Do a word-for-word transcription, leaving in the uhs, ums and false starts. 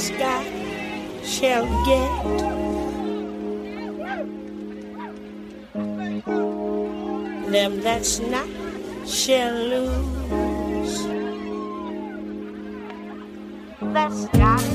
sky shall get. Them that's not shall lose. That's not.